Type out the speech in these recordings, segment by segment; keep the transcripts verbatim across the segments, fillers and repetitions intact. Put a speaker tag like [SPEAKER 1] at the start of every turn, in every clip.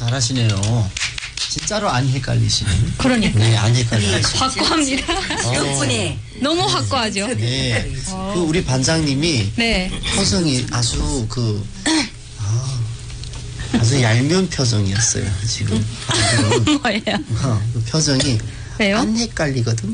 [SPEAKER 1] 잘하시네요. 진짜로 안 헷갈리시네.
[SPEAKER 2] 그러니까.
[SPEAKER 1] 네, 안 헷갈리시네.
[SPEAKER 2] 확고합니다.
[SPEAKER 3] 덕분에
[SPEAKER 2] 너무 확고하죠.
[SPEAKER 1] 네. 그 우리 반장님이
[SPEAKER 2] 네.
[SPEAKER 1] 표정이 아주 그 아, 아주 얄미운 표정이었어요. 지금.
[SPEAKER 2] 뭐예요?
[SPEAKER 1] 어, 그 표정이
[SPEAKER 2] 왜요?
[SPEAKER 1] 안 헷갈리거든.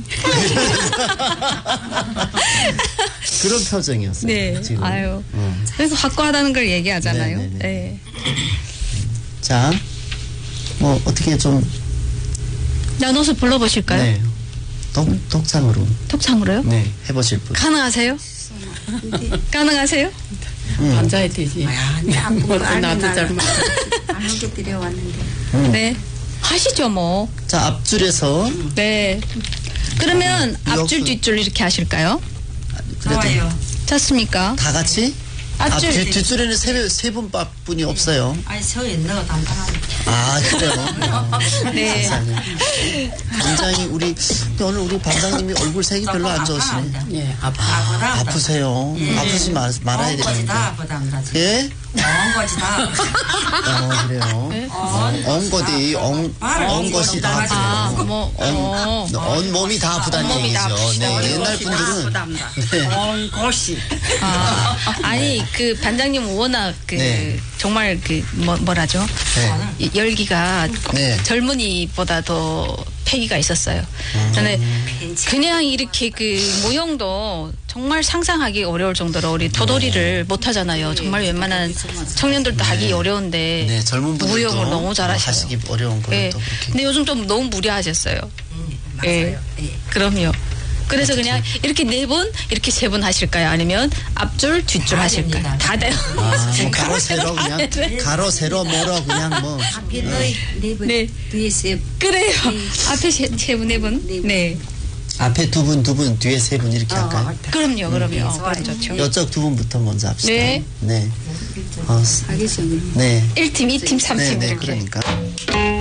[SPEAKER 1] 그런 표정이었어요.
[SPEAKER 2] 네.
[SPEAKER 1] 지금.
[SPEAKER 2] 아유.
[SPEAKER 1] 어.
[SPEAKER 2] 그래서 확고하다는 걸 얘기하잖아요.
[SPEAKER 1] 네네네.
[SPEAKER 2] 네.
[SPEAKER 1] 자, 뭐 어떻게 좀
[SPEAKER 2] 나눠서 불러보실까요?
[SPEAKER 1] 네. 독, 독창으로
[SPEAKER 2] 톡창으로요?
[SPEAKER 1] 네 해보실 분.
[SPEAKER 2] 가능하세요? 가능하세요?
[SPEAKER 1] 응.
[SPEAKER 4] 앉아야 되지.
[SPEAKER 3] 아니 아픈 거 아니
[SPEAKER 4] 나도 잘
[SPEAKER 3] 나는
[SPEAKER 4] 몰라.
[SPEAKER 3] 안 하게 드려왔는데
[SPEAKER 1] 응.
[SPEAKER 2] 네. 하시죠, 뭐.
[SPEAKER 1] 자, 앞줄에서
[SPEAKER 2] 네. 그러면
[SPEAKER 1] 음,
[SPEAKER 2] 앞줄,
[SPEAKER 1] 이어서-
[SPEAKER 2] 뒤줄 이렇게 하실까요?
[SPEAKER 1] 그래도
[SPEAKER 3] 좋아요.
[SPEAKER 2] 좋습니까?
[SPEAKER 1] 다 같이
[SPEAKER 2] 앞줄.
[SPEAKER 1] 앞, 뒤, 뒷줄에는 세, 세 분뿐이 없어요.
[SPEAKER 3] 아니 서에 너가 단단하니까
[SPEAKER 1] 아, 그래요?
[SPEAKER 2] 네.
[SPEAKER 1] 세상에. 굉장히 우리 오늘 우리 반장님이 얼굴 색이 별로 안 좋으시네.
[SPEAKER 4] 예, 아파.
[SPEAKER 1] 아, 아프세요. 아프지 마, 말아야
[SPEAKER 3] 온 거지
[SPEAKER 1] 되는데.
[SPEAKER 3] 다 아프답니다 지금.
[SPEAKER 1] 예?
[SPEAKER 3] 온 거지 다
[SPEAKER 1] 어, 그래요. 엉 거디, 엉, 엉 것이 다
[SPEAKER 2] 아,
[SPEAKER 1] 아프죠.
[SPEAKER 2] 뭐,
[SPEAKER 1] 엉,
[SPEAKER 2] 어.
[SPEAKER 1] 온 몸이 다 아프다는
[SPEAKER 2] 온몸이 다
[SPEAKER 1] 얘기죠.
[SPEAKER 2] 아프시다.
[SPEAKER 1] 네, 옛날 분들은. 네.
[SPEAKER 3] 온 곳이
[SPEAKER 2] 아, 아니, 그 반장님 워낙 그,
[SPEAKER 1] 네.
[SPEAKER 2] 정말 그, 뭐, 뭐라죠?
[SPEAKER 1] 네.
[SPEAKER 2] 이 열기가
[SPEAKER 1] 네.
[SPEAKER 2] 젊은이보다 더 패기가 있었어요. 저는 그냥 이렇게 그 모형도 정말 상상하기 어려울 정도로 우리 도돌이를 못 하잖아요. 정말 웬만한 청년들도 하기 어려운데
[SPEAKER 1] 네, 젊은 분들도
[SPEAKER 2] 모형을 너무 잘하셔요.
[SPEAKER 1] 하시기 어려운 걸
[SPEAKER 2] 예.
[SPEAKER 1] 또 그렇게.
[SPEAKER 2] 근데 요즘 좀 너무 무리하셨어요. 예.
[SPEAKER 3] 예.
[SPEAKER 2] 그럼요. 그래서 그냥 이렇게 네 분, 이렇게 세 분 하실까요? 아니면 앞줄, 뒷줄
[SPEAKER 3] 다
[SPEAKER 2] 하실까요?
[SPEAKER 3] 됩니다.
[SPEAKER 2] 다 돼요.
[SPEAKER 1] 아, 뭐 가로 세로 그냥
[SPEAKER 2] 네.
[SPEAKER 1] 가로 세로 뭐로 그냥 뭐.
[SPEAKER 3] 앞에 너희 네분
[SPEAKER 2] 네.
[SPEAKER 3] 뒤에 세
[SPEAKER 2] 그래요. 앞에 세, 세 분, 네 분.
[SPEAKER 3] 네 분.
[SPEAKER 2] 네.
[SPEAKER 1] 앞에 두 분, 두 분, 뒤에 세 분 이렇게
[SPEAKER 3] 어,
[SPEAKER 1] 할까요?
[SPEAKER 2] 그럼요, 그럼요.
[SPEAKER 3] 네,
[SPEAKER 2] 그럼
[SPEAKER 3] 좋아요.
[SPEAKER 2] 좋죠.
[SPEAKER 1] 이쪽 두 분부터 먼저 합시다.
[SPEAKER 2] 네.
[SPEAKER 1] 네. 어,
[SPEAKER 3] 하기 전에
[SPEAKER 1] 네.
[SPEAKER 2] 일 팀, 이 팀, 삼 팀
[SPEAKER 1] 네, 네,
[SPEAKER 2] 이렇게.
[SPEAKER 1] 그러니까.